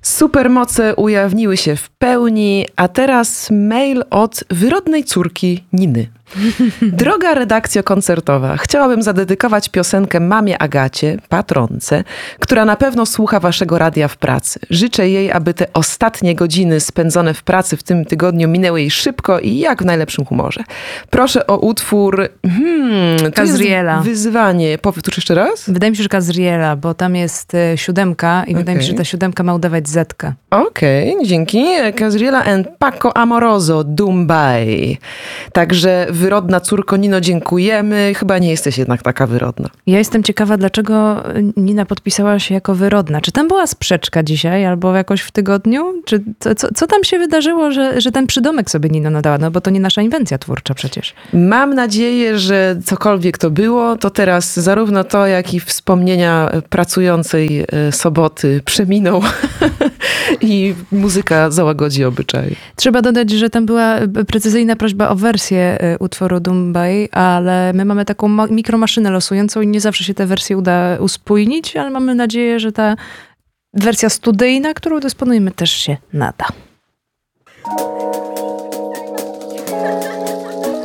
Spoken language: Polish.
Supermoce ujawniły się w pełni, a teraz mail od wyrodnej córki Niny. Droga redakcjo koncertowa, chciałabym zadedykować piosenkę mamie Agacie, patronce, która na pewno słucha waszego radia w pracy. Życzę jej, aby te ostatnie godziny spędzone w pracy w tym tygodniu minęły jej szybko i jak w najlepszym humorze. Proszę o utwór... Kazriela. Wyzwanie. Powtórz jeszcze raz? Wydaje mi się, że Kazriela, bo tam jest 7 i wydaje mi się, że ta 7 ma udawać zetkę. Okej, dzięki. Kazriela and Paco Amoroso, Dumbaj. Także wyrodna córko Nino, dziękujemy. Chyba nie jesteś jednak taka wyrodna. Ja jestem ciekawa, dlaczego Nina podpisała się jako wyrodna. Czy tam była sprzeczka dzisiaj albo jakoś w tygodniu? Czy co tam się wydarzyło, że ten przydomek sobie Nina nadała? No bo to nie nasza inwencja twórcza przecież. Mam nadzieję, że cokolwiek to było, to teraz zarówno to, jak i wspomnienia pracującej soboty przeminą i muzyka załagodzi obyczaj. Trzeba dodać, że tam była precyzyjna prośba o wersję utworu Dumbaj, ale my mamy taką mikromaszynę losującą i nie zawsze się te wersje uda uspójnić, ale mamy nadzieję, że ta wersja studyjna, którą dysponujemy, też się nada.